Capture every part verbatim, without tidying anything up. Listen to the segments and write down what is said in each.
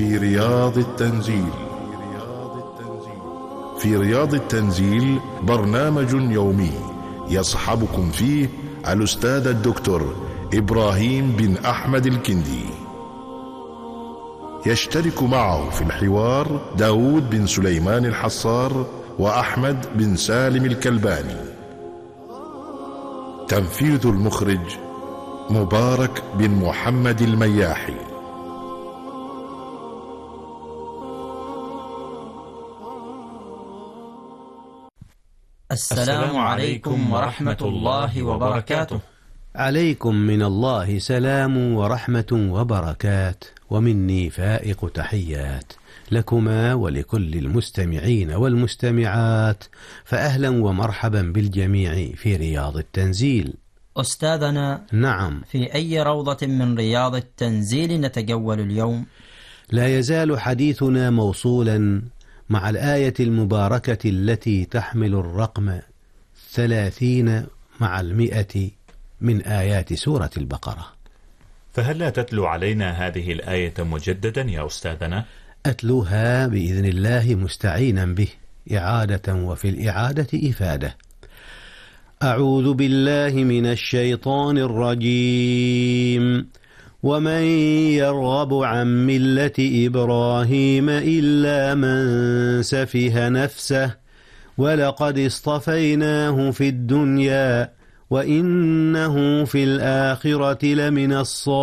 في رياض التنزيل. في رياض التنزيل برنامج يومي يصحبكم فيه الأستاذ الدكتور إبراهيم بن أحمد الكندي. يشترك معه في الحوار داود بن سليمان الحصار وأحمد بن سالم الكلباني. تنفيذ المخرج مبارك بن محمد المياحي. السلام عليكم ورحمة الله وبركاته. عليكم من الله سلام ورحمة وبركات، ومني فائق تحيات لكما ولكل المستمعين والمستمعات، فأهلا ومرحبا بالجميع في رياض التنزيل. أستاذنا، نعم، في أي روضة من رياض التنزيل نتجول اليوم؟ لا يزال حديثنا موصولا مع الآية المباركة التي تحمل الرقم ثلاثين مع المئة من آيات سورة البقرة. فهل لا تتلو علينا هذه الآية مجددا يا أستاذنا؟ أتلوها بإذن الله مستعينا به إعادة، وفي الإعادة إفادة. أعوذ بالله من الشيطان الرجيم. ومن يرغب عن ملة إبراهيم إلا من سفه نفسه ولقد اصطفيناه في الدنيا وإنه في الآخرة لمن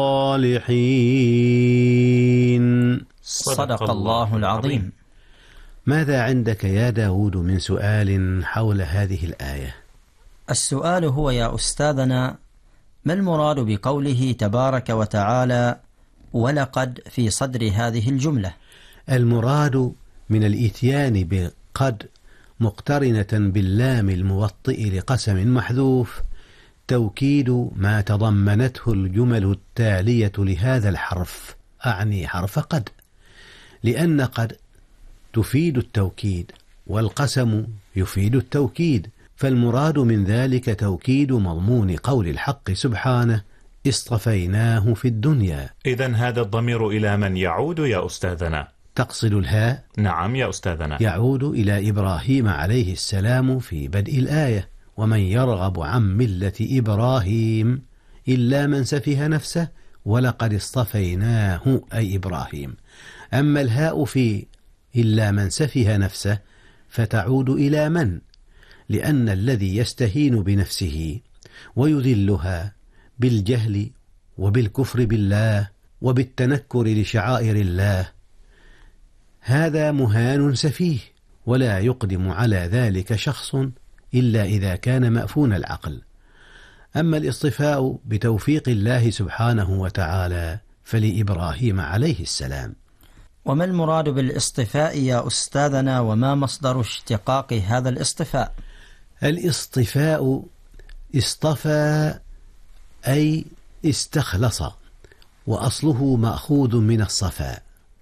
الصالحين. صدق الله العظيم. ماذا عندك يا داود من سؤال حول هذه الآية؟ السؤال هو يا أستاذنا: ما المراد بقوله تبارك وتعالى ولقد في صدر هذه الجملة؟ المراد من الإتيان بقد مقترنة باللام الموطئ لقسم محذوف توكيد ما تضمنته الجمل التالية لهذا الحرف، أعني حرف قد، لأن قد تفيد التوكيد والقسم يفيد التوكيد، فالمراد من ذلك توكيد مضمون قول الحق سبحانه اصطفيناه في الدنيا. إذن هذا الضمير إلى من يعود يا أستاذنا؟ تقصد الهاء؟ نعم يا أستاذنا. يعود إلى إبراهيم عليه السلام في بدء الآية: ومن يرغب عن ملة إبراهيم إلا من سفه نفسه ولقد اصطفيناه أي إبراهيم. أما الهاء في إلا من سفه نفسه فتعود إلى من، لأن الذي يستهين بنفسه ويذلها بالجهل وبالكفر بالله وبالتنكر لشعائر الله هذا مهان سفيه، ولا يقدم على ذلك شخص إلا إذا كان مأفون العقل. أما الاصطفاء بتوفيق الله سبحانه وتعالى فلإبراهيم عليه السلام. وما المراد بالاصطفاء يا أستاذنا، وما مصدر اشتقاق هذا الاصطفاء؟ الاصطفاء اصطفى أي استخلص، وأصله مأخوذ من الصفاء،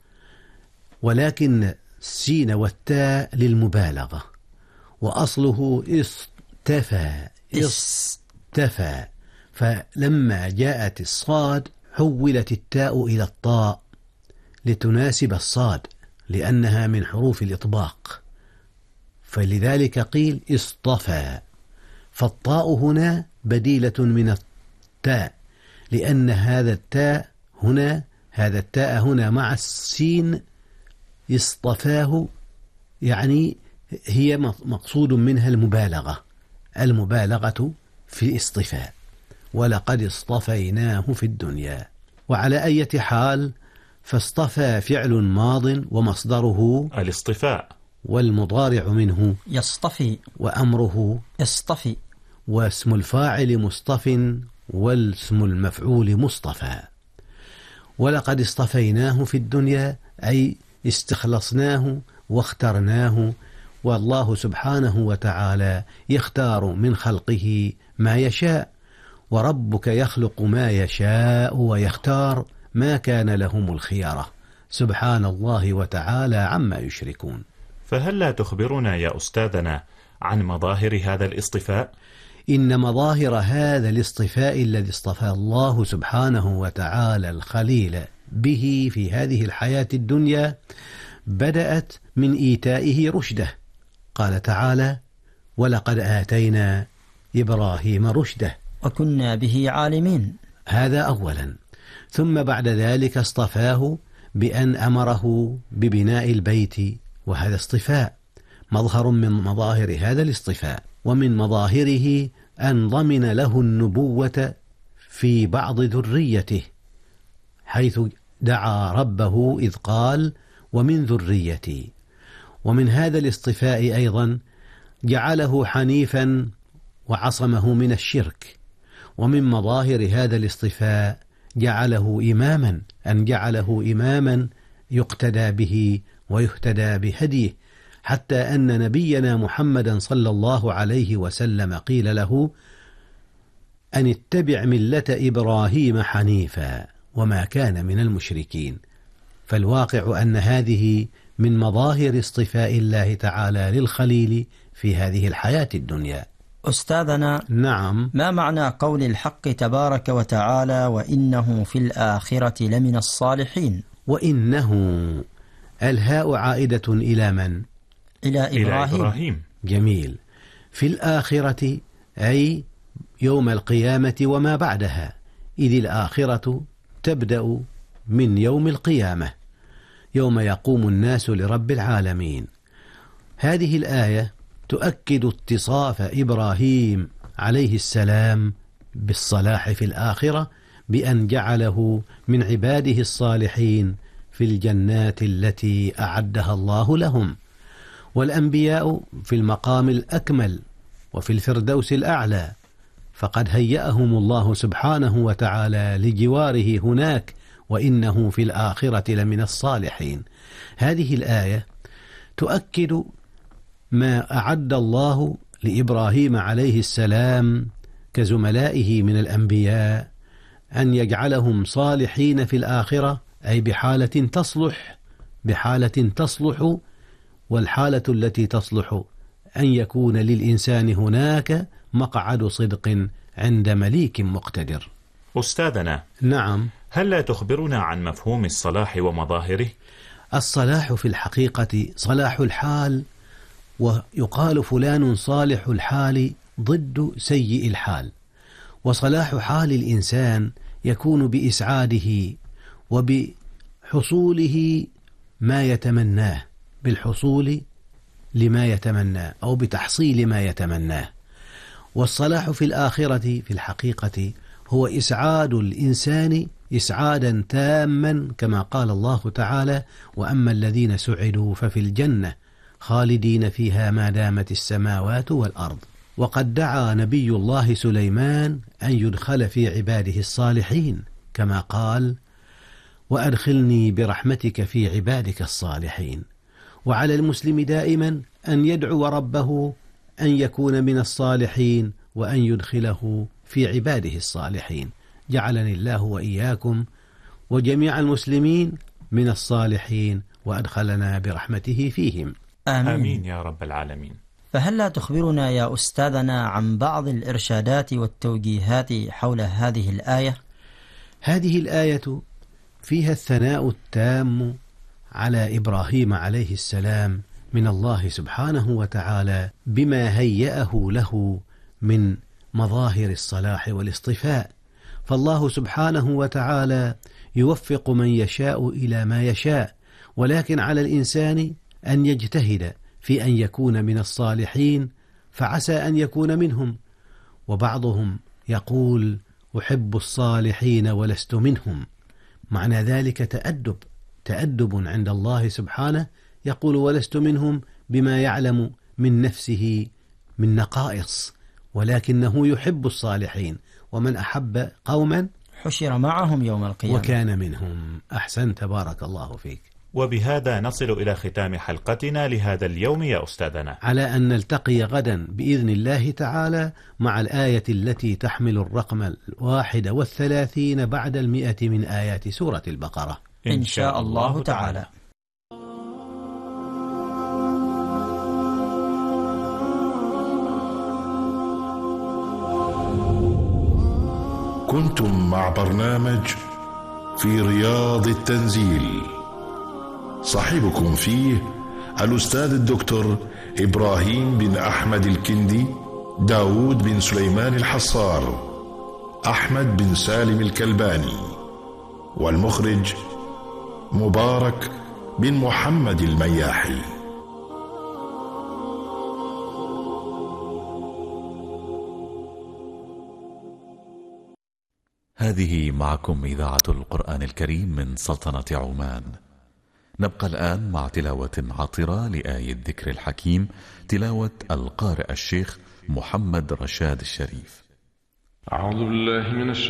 ولكن السين والتاء للمبالغة، وأصله اصطفى اصطفى، فلما جاءت الصاد حولت التاء إلى الطاء لتناسب الصاد لأنها من حروف الإطباق، فلذلك قيل اصطفى، فالطاء هنا بديلة من التاء، لأن هذا التاء هنا هذا التاء هنا مع السين اصطفاه، يعني هي مقصود منها المبالغة المبالغة في الاصطفاء، ولقد اصطفيناه في الدنيا. وعلى أي حال فاصطفى فعل ماض ومصدره الاصطفاء، والمضارع منه يصطفي، وأمره اصطفي، واسم الفاعل مصطف، والاسم المفعول مصطفى. ولقد اصطفيناه في الدنيا أي استخلصناه واخترناه، والله سبحانه وتعالى يختار من خلقه ما يشاء، وربك يخلق ما يشاء ويختار، ما كان لهم الخيارة، سبحان الله وتعالى عما يشركون. فهل لا تخبرنا يا أستاذنا عن مظاهر هذا الاصطفاء؟ إن مظاهر هذا الاصطفاء الذي اصطفى الله سبحانه وتعالى الخليل به في هذه الحياة الدنيا بدأت من إيتائه رشده. قال تعالى: ولقد آتينا إبراهيم رشده وكنا به عالمين. هذا أولا. ثم بعد ذلك اصطفاه بأن أمره ببناء البيت، وهذا اصطفاء، مظهر من مظاهر هذا الاصطفاء. ومن مظاهره أن ضمن له النبوة في بعض ذريته، حيث دعا ربه إذ قال: ومن ذريتي. ومن هذا الاصطفاء أيضا جعله حنيفا وعصمه من الشرك. ومن مظاهر هذا الاصطفاء جعله إماما، أن جعله إماما يقتدى به ويهتدى بهديه، حتى أن نبينا محمدا صلى الله عليه وسلم قيل له: أن اتبع ملة إبراهيم حنيفا وما كان من المشركين. فالواقع أن هذه من مظاهر اصطفاء الله تعالى للخليل في هذه الحياة الدنيا. أستاذنا، نعم، ما معنى قول الحق تبارك وتعالى: وإنه في الآخرة لمن الصالحين؟ وإنه، الهاء عائدة إلى من؟ إلى إبراهيم. إلى إبراهيم. جميل. في الآخرة أي يوم القيامة وما بعدها، إذ الآخرة تبدأ من يوم القيامة، يوم يقوم الناس لرب العالمين. هذه الآية تؤكد اتصاف إبراهيم عليه السلام بالصلاح في الآخرة، بأن جعله من عباده الصالحين في الجنات التي أعدها الله لهم. والأنبياء في المقام الأكمل وفي الفردوس الأعلى، فقد هيأهم الله سبحانه وتعالى لجواره هناك، وإنه في الآخرة لمن الصالحين. هذه الآية تؤكد ما أعد الله لإبراهيم عليه السلام كزملائه من الأنبياء، أن يجعلهم صالحين في الآخرة، أي بحالة تصلح بحالة تصلح والحالة التي تصلح أن يكون للإنسان هناك مقعد صدق عند مليك مقتدر. أستاذنا، نعم، هل لا تخبرنا عن مفهوم الصلاح ومظاهره؟ الصلاح في الحقيقة صلاح الحال، ويقال فلان صالح الحال ضد سيء الحال. وصلاح حال الإنسان يكون بإسعاده وبحصوله ما يتمناه، بالحصول لما يتمناه أو بتحصيل ما يتمناه. والصلاح في الآخرة في الحقيقة هو إسعاد الإنسان إسعادا تاما، كما قال الله تعالى: وأما الذين سعدوا ففي الجنة خالدين فيها ما دامت السماوات والأرض. وقد دعا نبي الله سليمان أن يدخل في عباده الصالحين، كما قال: وأدخلني برحمتك في عبادك الصالحين. وعلى المسلم دائما أن يدعو ربه أن يكون من الصالحين وأن يدخله في عباده الصالحين. جعلني الله وإياكم وجميع المسلمين من الصالحين، وأدخلنا برحمته فيهم. آمين. آمين يا رب العالمين. فهل لا تخبرنا يا أستاذنا عن بعض الإرشادات والتوجيهات حول هذه الآية؟ هذه الآية فيها الثناء التام على إبراهيم عليه السلام من الله سبحانه وتعالى بما هيأه له من مظاهر الصلاح والاصطفاء. فالله سبحانه وتعالى يوفق من يشاء إلى ما يشاء، ولكن على الإنسان أن يجتهد في أن يكون من الصالحين، فعسى أن يكون منهم. وبعضهم يقول: أحب الصالحين ولست منهم. معنى ذلك تأدب تأدب عند الله سبحانه، يقول: ولست منهم بما يعلم من نفسه من نقائص، ولكنه يحب الصالحين، ومن أحب قوما حشر معهم يوم القيامة وكان منهم. أحسنت، بارك الله فيك. وبهذا نصل إلى ختام حلقتنا لهذا اليوم يا أستاذنا، على أن نلتقي غدا بإذن الله تعالى مع الآية التي تحمل الرقم الواحد والثلاثين بعد المئة من آيات سورة البقرة إن شاء الله تعالى. كنتم مع برنامج في رياض التنزيل. صاحبكم فيه الأستاذ الدكتور إبراهيم بن أحمد الكندي، داود بن سليمان الحصار، أحمد بن سالم الكلباني، والمخرج مبارك بن محمد المياحي. هذه معكم إذاعة القرآن الكريم من سلطنة عمان. نبقى الآن مع تلاوة عطرة لآية الذكر الحكيم، تلاوة القارئ الشيخ محمد رشاد الشريف. أعوذ بالله من الشيطان